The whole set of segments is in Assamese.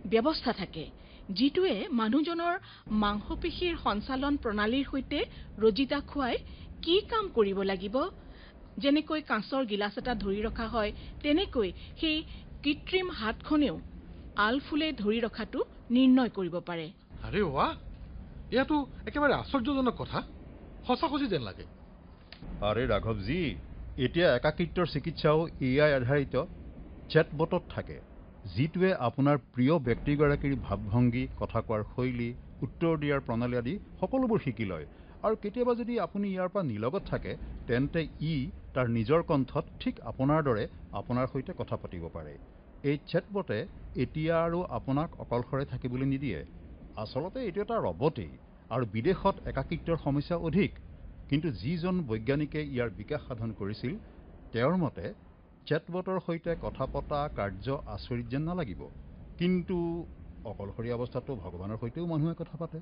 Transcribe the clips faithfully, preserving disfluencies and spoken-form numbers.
ব্যৱস্থা থাকে যিটোৱে মানুহজনৰ মাংসপেশীৰ সঞ্চালন প্ৰণালীৰ সৈতে ৰজিতা খুৱাই কি কাম কৰিব লাগিব যেনেকৈ কাঁচৰ গিলাচ এটা ধৰি ৰখা হয় তেনেকৈ সেই কৃত্ৰিম হাতখনেও আলফুলে ধৰি ৰখাটো নিৰ্ণয় কৰিব পাৰে আৰে বাহ এয়াতো একেবাৰে আশ্চৰ্যজনক কথা সঁচাসঁচি যেন লাগে আৰে ৰাঘৱজী এতিয়া একাকৃত্বৰ চিকিৎসাও এ আই আধাৰিত চেটবটত থাকে যিটোৱে আপোনাৰ প্ৰিয় ব্যক্তিগৰাকীৰ ভাৱভংগী কথা কোৱাৰ শৈলী উত্তৰ দিয়াৰ প্ৰণালী আদি সকলোবোৰ শিকি লয় আৰু কেতিয়াবা যদি আপুনি ইয়াৰ পৰা নিলগত থাকে তেন্তে ই তাৰ নিজৰ কণ্ঠত ঠিক আপোনাৰ দৰে আপোনাৰ সৈতে কথা পাতিব পাৰে এই চেটবটে এতিয়া আৰু আপোনাক অকলশৰে থাকিবলৈ নিদিয়ে আচলতে এইটো এটা ৰবটেই আৰু বিদেশত একাকৃত্বৰ সমস্যা অধিক কিন্তু যিজন বৈজ্ঞানিকে ইয়াৰ বিকাশ সাধন কৰিছিল তেওঁৰ মতে চেটবটৰ সৈতে কথা পতা কাৰ্য আচৰিত যেন নালাগিব কিন্তু অকলশৰীয়া অৱস্থাতো ভগৱানৰ সৈতেও মানুহে কথা পাতে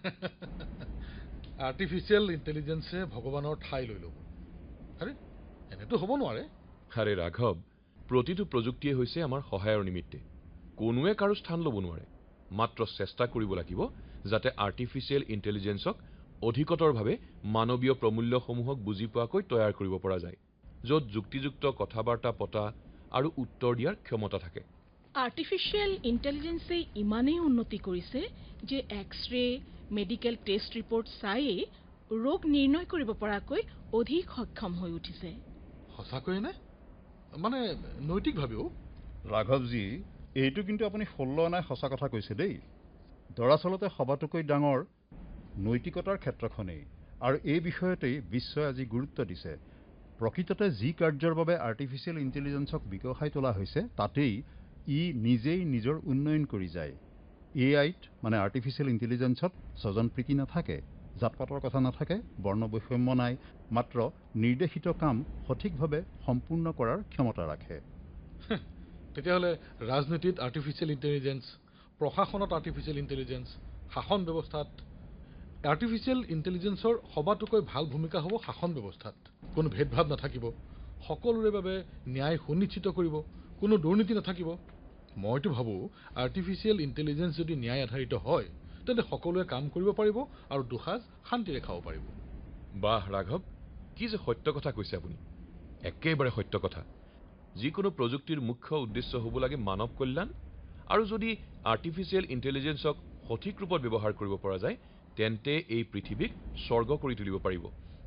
আৰ্টিফিচিয়েল ইণ্টেলিজেন্সে ভগৱানৰ ঠাই লৈ ল'ব আৰে এনেতো হ'ব নোৱাৰে আৰে ৰাঘৱ প্ৰতিটো প্ৰযুক্তিয়ে হৈছে আমাৰ সহায়ৰ নিমিত্তে কোনোৱে কাৰো স্থান ল'ব নোৱাৰে মাত্ৰ চেষ্টা কৰিব লাগিব যাতে আৰ্টিফিচিয়েল ইণ্টেলিজেন্সক অধিকতৰভাৱে মানৱীয় প্ৰমূল্যসমূহক বুজি পোৱাকৈ তৈয়াৰ কৰিব পৰা যায় য'ত যুক্তিযুক্ত কথা-বাৰ্তা পতা আৰু উত্তৰ দিয়াৰ ক্ষমতা থাকে আৰ্টিফিচিয়েল ইণ্টেলিজেন্সে ইমানেই উন্নতি কৰিছে যে এক্স-ৰে মেডিকেল টেষ্ট ৰিপৰ্ট চাইয়ে ৰোগ নিৰ্ণয় কৰিব পৰাকৈ অধিক সক্ষম হৈ উঠিছে সঁচাকৈয়ে নে মানে নৈতিকভাৱেও ৰাঘৱজী এইটো কিন্তু আপুনি ষোল্ল নাই সঁচা কথা কৈছে দেই দৰাচলতে সবাতোকৈ ডাঙৰ নৈতিকতাৰ ক্ষেত্ৰখনেই আৰু এই বিষয়তেই বিশ্বই আজি গুৰুত্ব দিছে প্ৰকৃততে যি কাৰ্যৰ বাবে আৰ্টিফিচিয়েল ইণ্টেলিজেন্সক বিকশাই তোলা হৈছে তাতেই ই নিজেই নিজৰ উন্নয়ন কৰি যায় এ আইত মানে আৰ্টিফিচিয়েল ইণ্টেলিজেন্সত স্বজনপ্ৰীতি নাথাকে জাতপাতৰ কথা নাথাকে বৰ্ণবৈষম্য নাই মাত্ৰ নিৰ্দেশিত কাম সঠিকভাৱে সম্পূৰ্ণ কৰাৰ ক্ষমতা ৰাখে তেতিয়াহ'লে ৰাজনীতিত আৰ্টিফিচিয়েল ইণ্টেলিজেন্স প্ৰশাসনত আৰ্টিফিচিয়েল ইণ্টেলিজেন্স শাসন ব্যৱস্থাত আৰ্টিফিচিয়েল ইণ্টেলিজেন্সৰ সবাতোকৈ ভাল ভূমিকা হ'ব শাসন ব্যৱস্থাত কোনো ভেদভাৱ নাথাকিব সকলোৰে বাবে ন্যায় সুনিশ্চিত কৰিব কোনো দুৰ্নীতি নাথাকিব মইতো ভাবোঁ আৰ্টিফিচিয়েল ইণ্টেলিজেন্স যদি ন্যায় আধাৰিত হয় তেন্তে সকলোৱে কাম কৰিব পাৰিব আৰু দুসাঁজ শান্তিৰে খাব পাৰিব বাহ ৰাঘৱ কি যে সত্য কথা কৈছে আপুনি একেবাৰে সত্য কথা যিকোনো প্ৰযুক্তিৰ মুখ্য উদ্দেশ্য হ'ব লাগে মানৱ কল্যাণ আৰু যদি আৰ্টিফিচিয়েল ইণ্টেলিজেন্সক সঠিক ৰূপত ব্যৱহাৰ কৰিব পৰা যায় তেন্তে এই পৃথিৱীক স্বৰ্গ কৰি তুলিব পাৰিব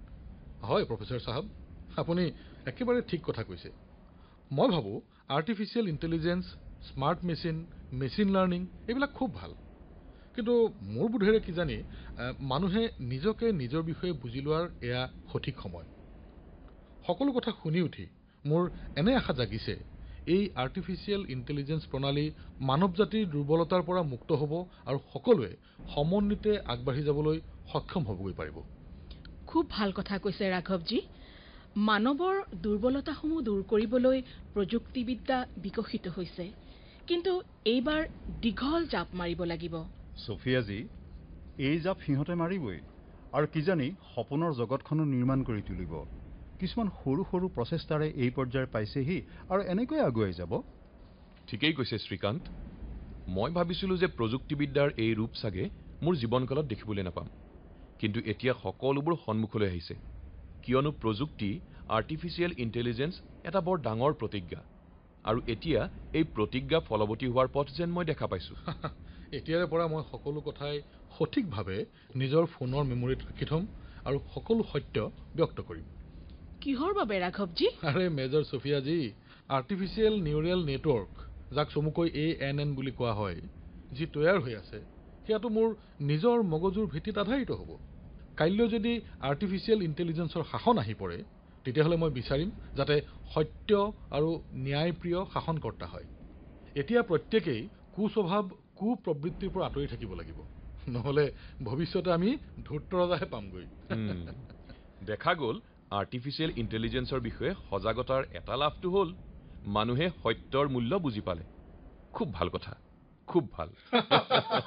হয় প্ৰফেসৰ সাহেব আপুনি একেবাৰে ঠিক কথা কৈছে মই ভাবোঁ artificial intelligence smart machine machine learning এইবিলাক খুব ভাল কিন্তু মোৰ বোধেৰে কি জানি মানুহে নিজকে নিজৰ বিষয়ে বুজি লোৱাৰ এয়া সঠিক সময় সকলো কথা শুনি উঠি মোৰ এনে আশা জাগিছে এই আৰ্টিফিচিয়েল ইণ্টেলিজেন্স প্ৰণালী মানৱ জাতিৰ দুৰ্বলতাৰ পৰা মুক্ত হ'ব আৰু সকলোৱে সমন্বিতে আগবাঢ়ি যাবলৈ সক্ষম হ'বগৈ পাৰিব খুব ভাল কথা কৈছে ৰাঘৱজী মানৱৰ দুৰ্বলতাসমূহ দূৰ কৰিবলৈ প্ৰযুক্তিবিদ্যা বিকশিত হৈছে কিন্তু এইবাৰ দীঘল জাপ মাৰিব লাগিব সোফিয়াজী এই জাপ সিহঁতে মাৰিবই আৰু কি জানি সপোনৰ জগতখনো নিৰ্মাণ কৰি তুলিব কিছুমান সৰু সৰু প্ৰচেষ্টাৰে এই পৰ্যায় পাইছেহি আৰু এনেকৈ আগুৱাই যাব ঠিকেই কৈছে শ্ৰীকান্ত মই ভাবিছিলোঁ যে প্ৰযুক্তিবিদ্যাৰ এই ৰূপ চাগে মোৰ জীৱনকালত দেখিবলৈ নাপাম কিন্তু এতিয়া সকলোবোৰ সন্মুখলৈ আহিছে কিয়নো প্ৰযুক্তি আৰ্টিফিচিয়েল ইণ্টেলিজেন্স এটা বৰ ডাঙৰ প্ৰতিজ্ঞা আৰু এতিয়া এই প্ৰতিজ্ঞা ফলৱতী হোৱাৰ পথ যেন মই দেখা পাইছোঁ এতিয়াৰে পৰা মই সকলো কথাই সঠিকভাৱে নিজৰ ফোনৰ মেমৰিত ৰাখি থ'ম আৰু সকলো সত্য ব্যক্ত কৰিম কিহৰ বাবে ৰাঘৱজী আৰে মেজৰ সোফিয়াজী আৰ্টিফিচিয়েল নিউৰেল নেটৱৰ্ক যাক চমুকৈ এ এন এন বুলি কোৱা হয় যি তৈয়াৰ হৈ আছে সেয়াটো মোৰ নিজৰ মগজুৰ ভিত্তিত আধাৰিত হ'ব কাইলৈ যদি আৰ্টিফিচিয়েল ইণ্টেলিজেন্সৰ শাসন আহি পৰে তেতিয়াহ'লে মই বিচাৰিম যাতে সত্য আৰু ন্যায়প্ৰিয় শাসনকৰ্তা হয় এতিয়া প্ৰত্যেকেই কুস্বভাৱ কুপ্ৰবৃত্তিৰ পৰা আঁতৰি থাকিব লাগিব নহ'লে ভৱিষ্যতে আমি ধূৰ্ত ৰজাহে পামগৈ দেখা গ'ল আৰ্টিফিচিয়েল ইণ্টেলিজেন্সৰ বিষয়ে সজাগতাৰ এটা লাভটো হ'ল মানুহে সত্যৰ মূল্য বুজি পালে খুব ভাল কথা খুব ভাল